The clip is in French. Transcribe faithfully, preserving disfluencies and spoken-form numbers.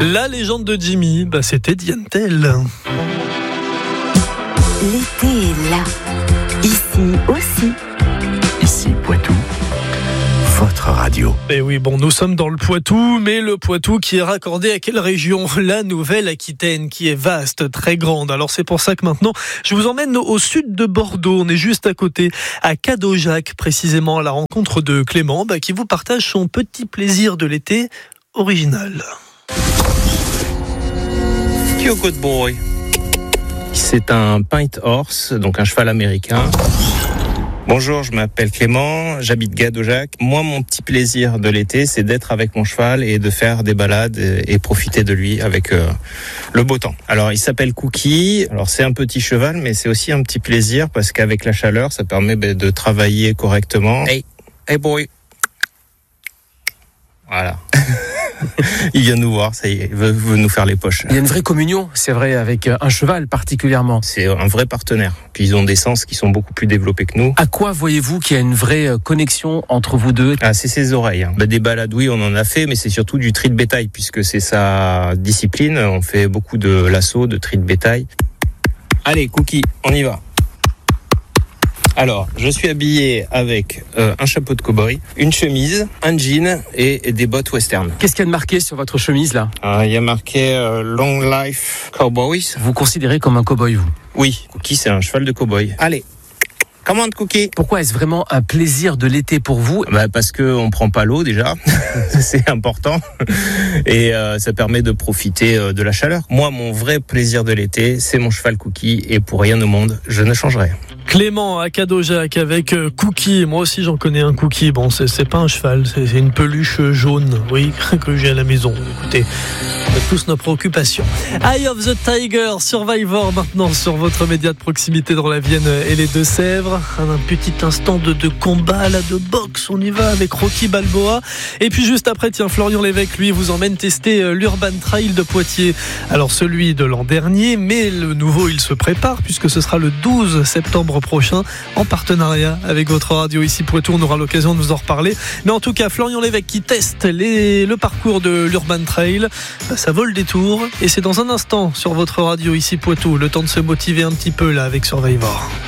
La légende de Jimmy, bah c'était Diane Tell. L'été est là, ici aussi. Ici Poitou, votre radio. Et oui, bon, nous sommes dans le Poitou, mais le Poitou qui est raccordé à quelle région ? La Nouvelle-Aquitaine, qui est vaste, très grande. Alors c'est pour ça que maintenant, je vous emmène au sud de Bordeaux. On est juste à côté, à Cadojac, précisément à la rencontre de Clément, bah, qui vous partage son petit plaisir de l'été original. You good boy. C'est un Pint Horse, donc un cheval américain. Bonjour, je m'appelle Clément, j'habite Cadojac. Moi, mon petit plaisir de l'été, c'est d'être avec mon cheval et de faire des balades et profiter de lui avec euh, le beau temps. Alors, il s'appelle Cookie. Alors, c'est un petit cheval, mais c'est aussi un petit plaisir parce qu'avec la chaleur, ça permet bah, de travailler correctement. Hey, hey boy. Voilà. Il vient nous voir, ça y est, il veut, veut nous faire les poches. Il y a une vraie communion, c'est vrai, avec un cheval particulièrement. C'est un vrai partenaire. Puis ils ont des sens qui sont beaucoup plus développés que nous. À quoi voyez-vous qu'il y a une vraie connexion entre vous deux ? Ah, c'est ses oreilles. Hein. Bah, des balades, oui, on en a fait, mais c'est surtout du tri de bétail, puisque c'est sa discipline. On fait beaucoup de lasso, de tri de bétail. Allez, Cookie, on y va. Alors, je suis habillé avec euh, un chapeau de cow-boy, une chemise, un jean et, et des bottes western. Qu'est-ce qu'il y a de marqué sur votre chemise là ? Il y a marqué euh, Long Life Cowboys. Vous considérez comme un cow-boy, vous ? Oui, Cookie, c'est un cheval de cow-boy. Allez, commande Cookie. Pourquoi est-ce vraiment un plaisir de l'été pour vous ? Bah parce que on prend pas l'eau déjà, c'est important, et euh, ça permet de profiter euh, de la chaleur. Moi, mon vrai plaisir de l'été, c'est mon cheval Cookie, et pour rien au monde, je ne changerai. Clément à Cadojac avec Cookie. Moi aussi j'en connais un Cookie. Bon, c'est, c'est pas un cheval, c'est, c'est une peluche jaune, oui, que j'ai à la maison. Écoutez, on a tous nos préoccupations. Eye of the Tiger, Survivor maintenant sur votre média de proximité dans la Vienne et les Deux-Sèvres. Un petit instant de, de combat, là, de boxe. On y va avec Rocky Balboa. Et puis juste après, tiens, Florian Lévesque, lui, vous emmène tester l'Urban Trail de Poitiers. Alors celui de l'an dernier, mais le nouveau, il se prépare puisque ce sera le douze septembre prochain en partenariat avec votre radio ici Poitou. On aura l'occasion de vous en reparler, mais en tout cas Florian Lévesque qui teste les, le parcours de l'Urban Trail, bah, ça vaut le détour et c'est dans un instant sur votre radio ici Poitou, le temps de se motiver un petit peu là avec Survivor.